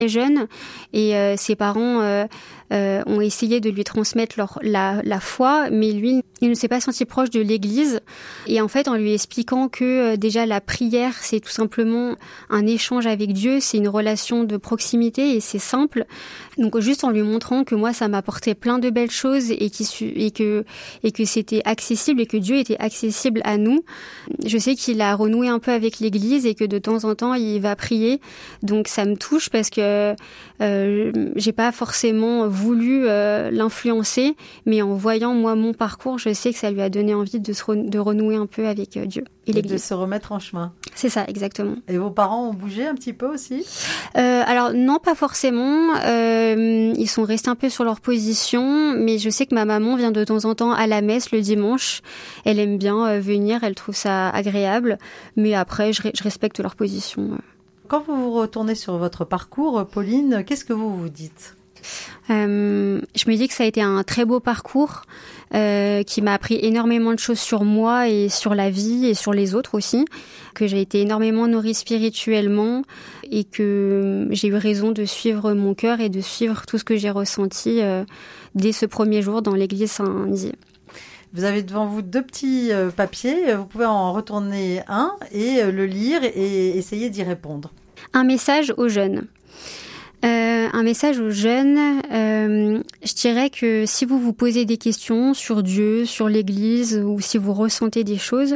jeune et ses parents ont essayé de lui transmettre la foi, mais lui, il ne s'est pas senti proche de l'Église. Et en fait, en lui expliquant que déjà la prière, c'est tout simplement un échange avec Dieu, c'est une relation de proximité et c'est simple. Donc juste en lui montrant que moi, ça m'apportait plein de belles choses et que c'était accessible et que Dieu était accessible à nous. Je sais qu'il a renoué un peu avec l'Église et que de temps en temps, il va prier. Donc ça me touche parce que j'ai pas forcément voulu l'influencer, mais en voyant moi mon parcours, je sais que ça lui a donné envie de renouer un peu avec Dieu et l'Église. De se remettre en chemin. C'est ça, exactement. Et vos parents ont bougé un petit peu aussi ? Alors non, pas forcément. Ils sont restés un peu sur leur position, mais je sais que ma maman vient de temps en temps à la messe le dimanche. Elle aime bien venir, elle trouve ça agréable, mais après je respecte leur position. Quand vous vous retournez sur votre parcours, Pauline, qu'est-ce que vous vous dites ? Je me dis que ça a été un très beau parcours qui m'a appris énormément de choses sur moi et sur la vie et sur les autres aussi, que j'ai été énormément nourrie spirituellement et que j'ai eu raison de suivre mon cœur et de suivre tout ce que j'ai ressenti dès ce premier jour dans l'église Saint-Nizier. Vous avez devant vous 2 petits papiers, vous pouvez en retourner un et le lire et essayer d'y répondre. Un message aux jeunes. Un message aux jeunes, je dirais que si vous vous posez des questions sur Dieu, sur l'Église, ou si vous ressentez des choses,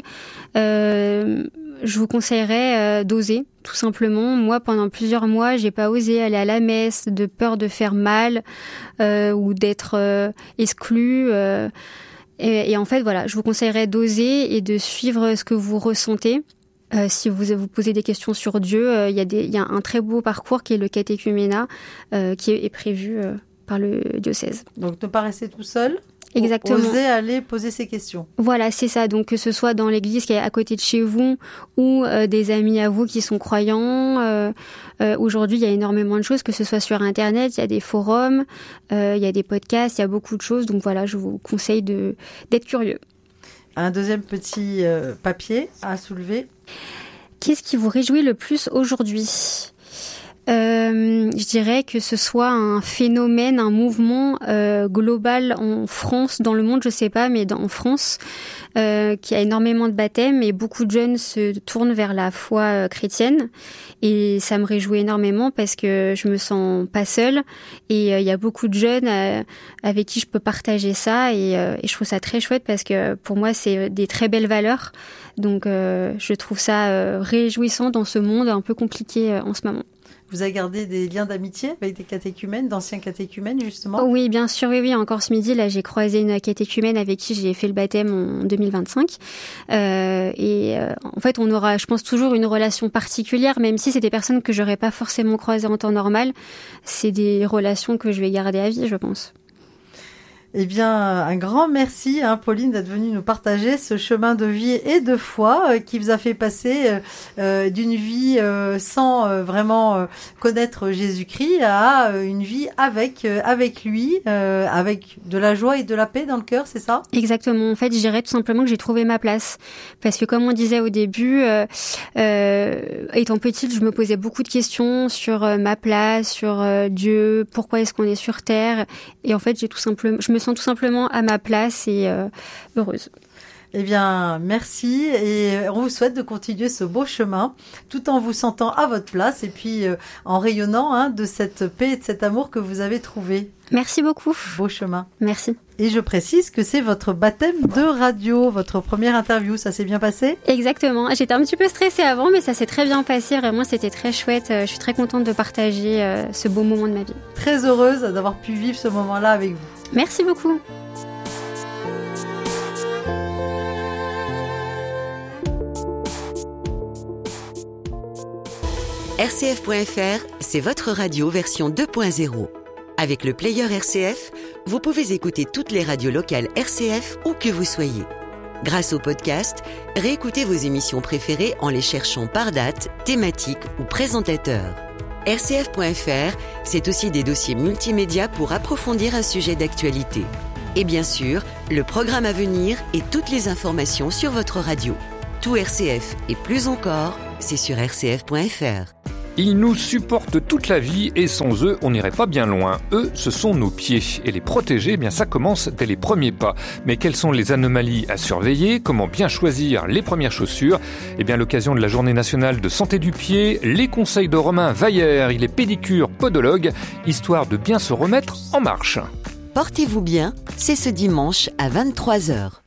je vous conseillerais d'oser, tout simplement. Moi, pendant plusieurs mois, j'ai pas osé aller à la messe, de peur de faire mal ou d'être exclue. Et en fait, voilà, je vous conseillerais d'oser et de suivre ce que vous ressentez. Si vous posez des questions sur Dieu, il y a un très beau parcours qui est le catéchuménat qui est prévu par le diocèse. Donc ne pas rester tout seul. Exactement. Oser aller poser ces questions. Voilà, c'est ça. Donc que ce soit dans l'église qui est à côté de chez vous ou des amis à vous qui sont croyants. Aujourd'hui, il y a énormément de choses, que ce soit sur Internet, il y a des forums, il y a des podcasts, il y a beaucoup de choses. Donc voilà, je vous conseille d'être curieux. Un deuxième petit papier à soulever. Qu'est-ce qui vous réjouit le plus aujourd'hui ? Je dirais que ce soit un phénomène, un mouvement global en France, dans le monde, je sais pas, mais en France, qui a énormément de baptêmes et beaucoup de jeunes se tournent vers la foi chrétienne. Et ça me réjouit énormément parce que je me sens pas seule et il y a beaucoup de jeunes avec qui je peux partager ça et je trouve ça très chouette parce que pour moi c'est des très belles valeurs. Donc je trouve ça réjouissant dans ce monde un peu compliqué en ce moment. Vous avez gardé des liens d'amitié avec des catéchumènes, d'anciens catéchumènes, justement ? Oui, bien sûr, oui. Encore ce midi, là, j'ai croisé une catéchumène avec qui j'ai fait le baptême en 2025. En fait, on aura, je pense, toujours une relation particulière, même si c'est des personnes que j'aurais pas forcément croisées en temps normal. C'est des relations que je vais garder à vie, je pense. Eh bien, un grand merci, Pauline, d'être venue nous partager ce chemin de vie et de foi qui vous a fait passer d'une vie sans vraiment connaître Jésus-Christ à une vie avec lui, avec de la joie et de la paix dans le cœur, c'est ça ? Exactement. En fait, je dirais tout simplement que j'ai trouvé ma place. Parce que comme on disait au début, étant petite, je me posais beaucoup de questions sur ma place, sur Dieu, pourquoi est-ce qu'on est sur Terre. Et en fait, je me sens tout simplement à ma place et heureuse. Eh bien, merci et on vous souhaite de continuer ce beau chemin tout en vous sentant à votre place et puis en rayonnant de cette paix et de cet amour que vous avez trouvé. Merci beaucoup. Beau chemin. Merci. Et je précise que c'est votre baptême de radio, votre première interview. Ça s'est bien passé ? Exactement. J'étais un petit peu stressée avant, mais ça s'est très bien passé. Vraiment, c'était très chouette. Je suis très contente de partager ce beau moment de ma vie. Très heureuse d'avoir pu vivre ce moment-là avec vous. Merci beaucoup. RCF.fr, c'est votre radio version 2.0. Avec le player RCF, vous pouvez écouter toutes les radios locales RCF où que vous soyez. Grâce au podcast, réécoutez vos émissions préférées en les cherchant par date, thématique ou présentateur. RCF.fr, c'est aussi des dossiers multimédia pour approfondir un sujet d'actualité. Et bien sûr, le programme à venir et toutes les informations sur votre radio. Tout RCF et plus encore, c'est sur RCF.fr. Ils nous supportent toute la vie et sans eux, on n'irait pas bien loin. Eux, ce sont nos pieds. Et les protéger, eh bien, ça commence dès les premiers pas. Mais quelles sont les anomalies à surveiller? Comment bien choisir les premières chaussures? Eh bien, à l'occasion de la Journée nationale de santé du pied, les conseils de Romain Vaillère, il est pédicure podologue, histoire de bien se remettre en marche. Portez-vous bien, c'est ce dimanche à 23h.